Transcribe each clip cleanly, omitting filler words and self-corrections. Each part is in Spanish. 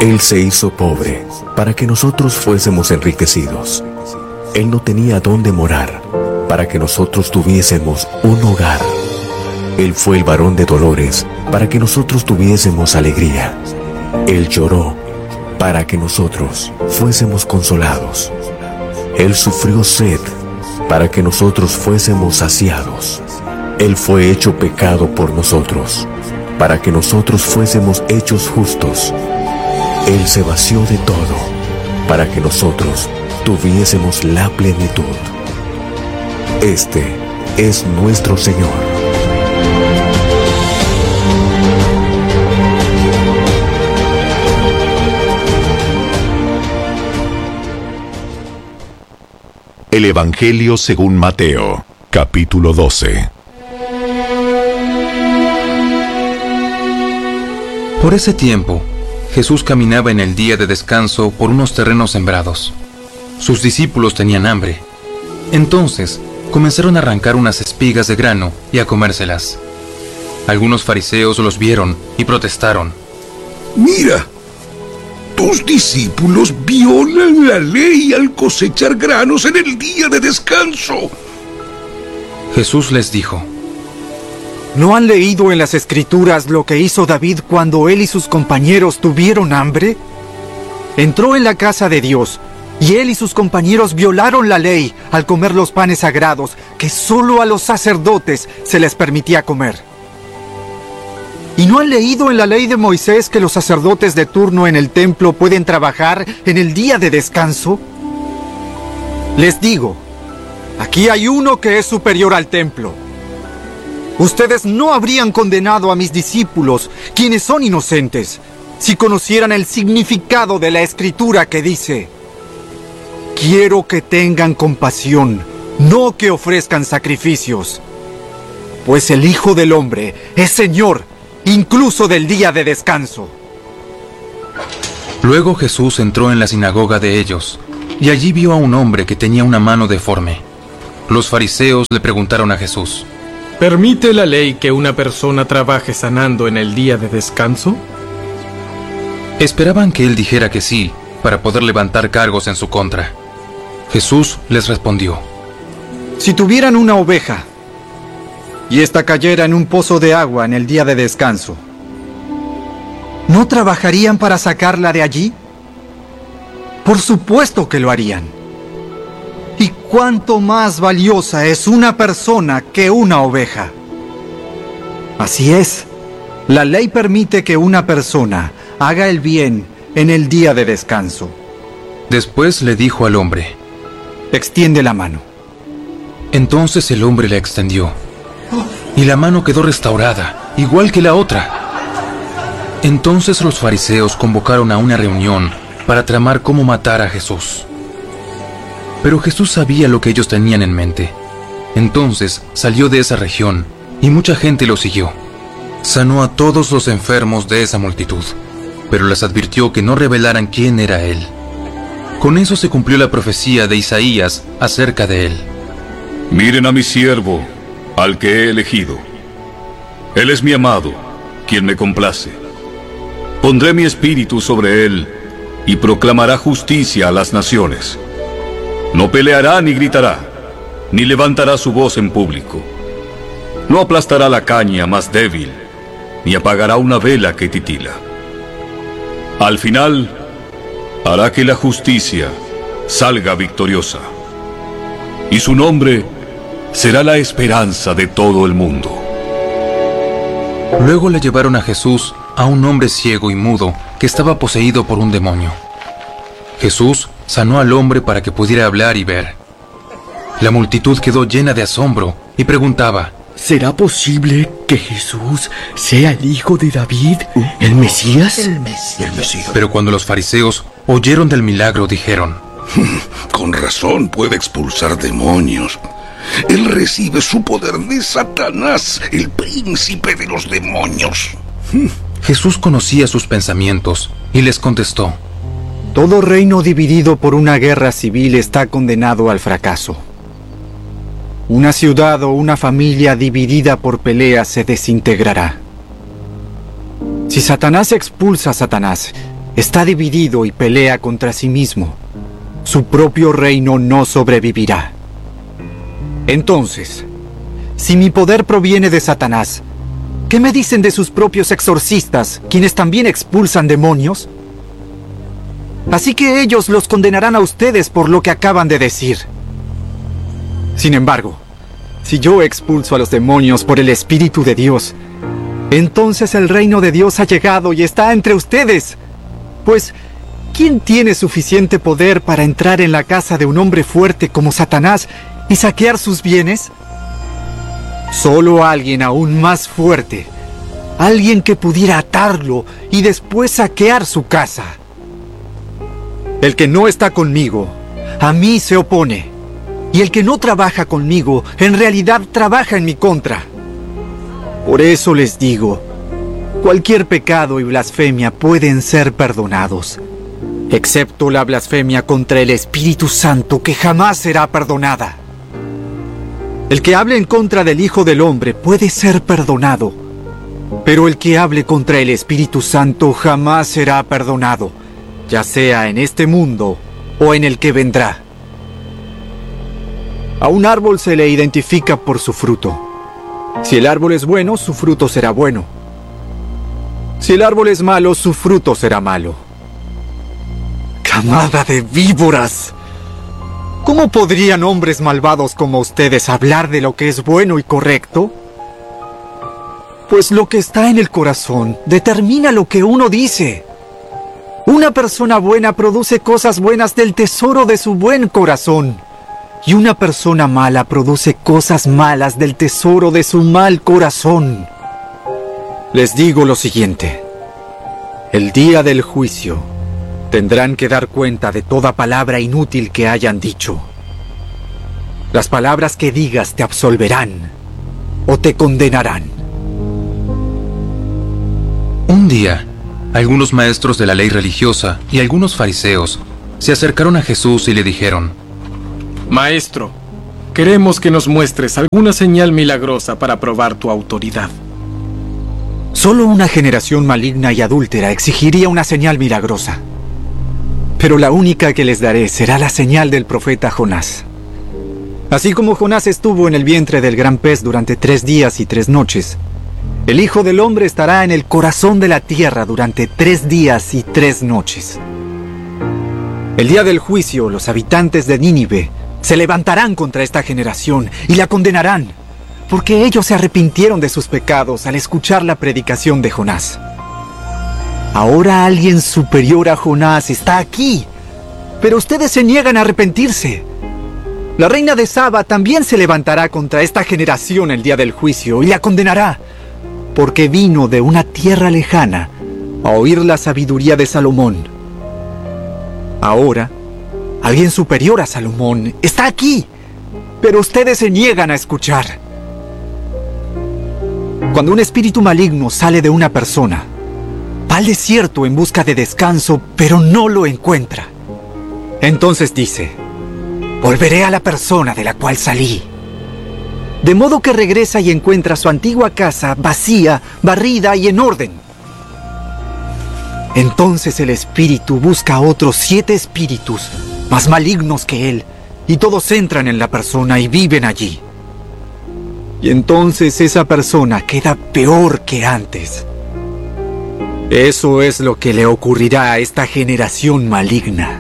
Él se hizo pobre para que nosotros fuésemos enriquecidos. Él no tenía dónde morar para que nosotros tuviésemos un hogar. Él fue el varón de dolores para que nosotros tuviésemos alegría. Él lloró para que nosotros fuésemos consolados. Él sufrió sed para que nosotros fuésemos saciados. Él fue hecho pecado por nosotros, para que nosotros fuésemos hechos justos. Él se vació de todo, para que nosotros tuviésemos la plenitud. Este es nuestro Señor. El Evangelio según Mateo, capítulo 12. Por ese tiempo, Jesús caminaba en el día de descanso por unos terrenos sembrados. Sus discípulos tenían hambre. Entonces, comenzaron a arrancar unas espigas de grano y a comérselas. Algunos fariseos los vieron y protestaron. Mira, tus discípulos violan la ley al cosechar granos en el día de descanso. Jesús les dijo: ¿No han leído en las Escrituras lo que hizo David cuando él y sus compañeros tuvieron hambre? Entró en la casa de Dios, y él y sus compañeros violaron la ley al comer los panes sagrados que solo a los sacerdotes se les permitía comer. ¿Y no han leído en la ley de Moisés que los sacerdotes de turno en el templo pueden trabajar en el día de descanso? Les digo, aquí hay uno que es superior al templo. Ustedes no habrían condenado a mis discípulos, quienes son inocentes, si conocieran el significado de la Escritura que dice: quiero que tengan compasión, no que ofrezcan sacrificios. Pues el Hijo del Hombre es Señor, incluso del día de descanso. Luego Jesús entró en la sinagoga de ellos, y allí vio a un hombre que tenía una mano deforme. Los fariseos le preguntaron a Jesús: ¿permite la ley que una persona trabaje sanando en el día de descanso? Esperaban que él dijera que sí, para poder levantar cargos en su contra. Jesús les respondió: Si tuvieran una oveja, y ésta cayera en un pozo de agua en el día de descanso, ¿no trabajarían para sacarla de allí? Por supuesto que lo harían. ¿Y cuánto más valiosa es una persona que una oveja? Así es, la ley permite que una persona haga el bien en el día de descanso. Después le dijo al hombre: extiende la mano. Entonces el hombre la extendió, y la mano quedó restaurada, igual que la otra. Entonces los fariseos convocaron a una reunión para tramar cómo matar a Jesús. Pero Jesús sabía lo que ellos tenían en mente. Entonces salió de esa región, y mucha gente lo siguió. Sanó a todos los enfermos de esa multitud, pero les advirtió que no revelaran quién era él. Con eso se cumplió la profecía de Isaías acerca de él. Miren a mi siervo, al que he elegido. Él es mi amado, quien me complace. Pondré mi espíritu sobre él, y proclamará justicia a las naciones. No peleará ni gritará, ni levantará su voz en público. No aplastará la caña más débil, ni apagará una vela que titila. Al final, hará que la justicia salga victoriosa, y su nombre será la esperanza de todo el mundo. Luego le llevaron a Jesús a un hombre ciego y mudo que estaba poseído por un demonio. Jesús sanó al hombre para que pudiera hablar y ver. La multitud quedó llena de asombro y preguntaba: ¿será posible que Jesús sea el hijo de David, el Mesías? El Mesías. Pero cuando los fariseos oyeron del milagro, dijeron: con razón puede expulsar demonios. Él recibe su poder de Satanás, el príncipe de los demonios. Jesús conocía sus pensamientos y les contestó: todo reino dividido por una guerra civil está condenado al fracaso. Una ciudad o una familia dividida por peleas se desintegrará. Si Satanás expulsa a Satanás, está dividido y pelea contra sí mismo, su propio reino no sobrevivirá. Entonces, si mi poder proviene de Satanás, ¿qué me dicen de sus propios exorcistas, quienes también expulsan demonios? Así que ellos los condenarán a ustedes por lo que acaban de decir. Sin embargo, si yo expulso a los demonios por el Espíritu de Dios, entonces el reino de Dios ha llegado y está entre ustedes. Pues, ¿quién tiene suficiente poder para entrar en la casa de un hombre fuerte como Satanás y saquear sus bienes? Solo alguien aún más fuerte, alguien que pudiera atarlo y después saquear su casa. El que no está conmigo, a mí se opone. Y el que no trabaja conmigo, en realidad trabaja en mi contra. Por eso les digo, cualquier pecado y blasfemia pueden ser perdonados, excepto la blasfemia contra el Espíritu Santo, que jamás será perdonada. El que hable en contra del Hijo del Hombre puede ser perdonado, pero el que hable contra el Espíritu Santo jamás será perdonado, ya sea en este mundo o en el que vendrá. A un árbol se le identifica por su fruto. Si el árbol es bueno, su fruto será bueno. Si el árbol es malo, su fruto será malo. ¡Camada de víboras! ¿Cómo podrían hombres malvados como ustedes hablar de lo que es bueno y correcto? Pues lo que está en el corazón determina lo que uno dice. Una persona buena produce cosas buenas del tesoro de su buen corazón. Y una persona mala produce cosas malas del tesoro de su mal corazón. Les digo lo siguiente. El día del juicio tendrán que dar cuenta de toda palabra inútil que hayan dicho. Las palabras que digas te absolverán o te condenarán. Un día, algunos maestros de la ley religiosa y algunos fariseos se acercaron a Jesús y le dijeron: Maestro, queremos que nos muestres alguna señal milagrosa para probar tu autoridad. Solo una generación maligna y adúltera exigiría una señal milagrosa. Pero la única que les daré será la señal del profeta Jonás. Así como Jonás estuvo en el vientre del gran pez durante 3 días y 3 noches, el Hijo del Hombre estará en el corazón de la tierra durante 3 días y 3 noches. El día del juicio, los habitantes de Nínive se levantarán contra esta generación y la condenarán, porque ellos se arrepintieron de sus pecados al escuchar la predicación de Jonás. Ahora alguien superior a Jonás está aquí, pero ustedes se niegan a arrepentirse. La reina de Saba también se levantará contra esta generación el día del juicio y la condenará, porque vino de una tierra lejana a oír la sabiduría de Salomón. Ahora, alguien superior a Salomón está aquí, pero ustedes se niegan a escuchar. Cuando un espíritu maligno sale de una persona, va al desierto en busca de descanso, pero no lo encuentra. Entonces dice: volveré a la persona de la cual salí. De modo que regresa y encuentra su antigua casa vacía, barrida y en orden. Entonces el espíritu busca a otros 7 espíritus más malignos que él, y todos entran en la persona y viven allí. Y entonces esa persona queda peor que antes. Eso es lo que le ocurrirá a esta generación maligna.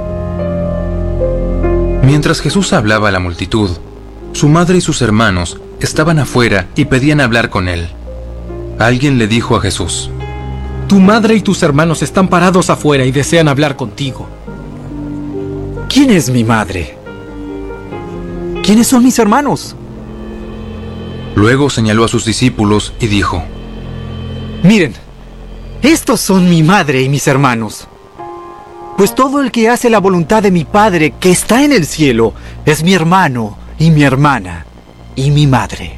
Mientras Jesús hablaba a la multitud, su madre y sus hermanos estaban afuera y pedían hablar con él. Alguien le dijo a Jesús: Tu madre y tus hermanos están parados afuera y desean hablar contigo. ¿Quién es mi madre? ¿Quiénes son mis hermanos? Luego señaló a sus discípulos y dijo: Miren, estos son mi madre y mis hermanos. Pues todo el que hace la voluntad de mi Padre que está en el cielo es mi hermano y mi hermana y mi madre.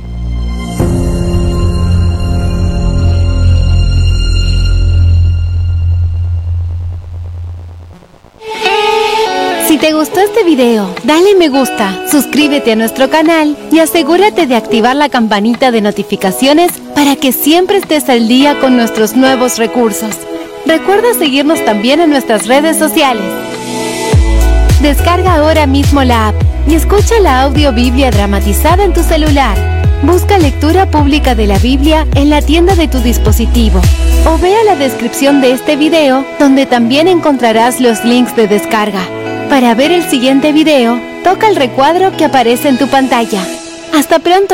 Si te gustó este video, dale me gusta, suscríbete a nuestro canal y asegúrate de activar la campanita de notificaciones para que siempre estés al día con nuestros nuevos recursos. Recuerda seguirnos también en nuestras redes sociales. Descarga ahora mismo la app y escucha la audiobiblia dramatizada en tu celular. Busca lectura pública de la Biblia en la tienda de tu dispositivo o vea la descripción de este video, donde también encontrarás los links de descarga. Para ver el siguiente video, toca el recuadro que aparece en tu pantalla. ¡Hasta pronto!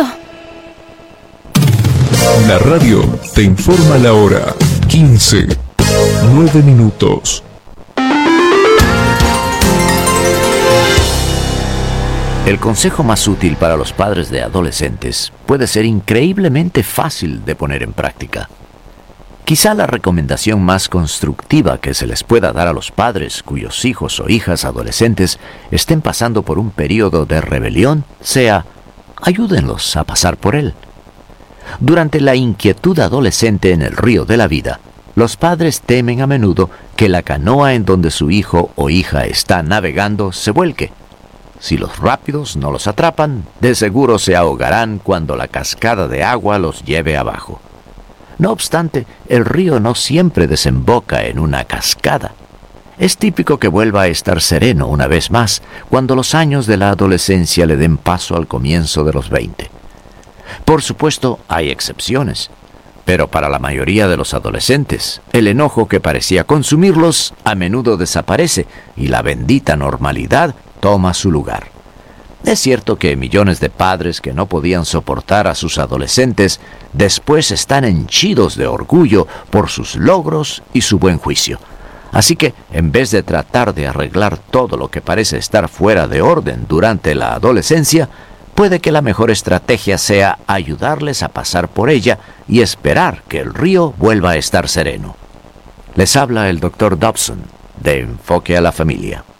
La radio te informa la hora. 15:09. El consejo más útil para los padres de adolescentes puede ser increíblemente fácil de poner en práctica. Quizá la recomendación más constructiva que se les pueda dar a los padres cuyos hijos o hijas adolescentes estén pasando por un periodo de rebelión sea: ayúdenlos a pasar por él. Durante la inquietud adolescente en el río de la vida, los padres temen a menudo que la canoa en donde su hijo o hija está navegando se vuelque. Si los rápidos no los atrapan, de seguro se ahogarán cuando la cascada de agua los lleve abajo. No obstante, el río no siempre desemboca en una cascada. Es típico que vuelva a estar sereno una vez más cuando los años de la adolescencia le den paso al comienzo de los 20. Por supuesto, hay excepciones, pero para la mayoría de los adolescentes, el enojo que parecía consumirlos a menudo desaparece y la bendita normalidad toma su lugar. Es cierto que millones de padres que no podían soportar a sus adolescentes después están henchidos de orgullo por sus logros y su buen juicio. Así que, en vez de tratar de arreglar todo lo que parece estar fuera de orden durante la adolescencia, puede que la mejor estrategia sea ayudarles a pasar por ella y esperar que el río vuelva a estar sereno. Les habla el Dr. Dobson, de Enfoque a la Familia.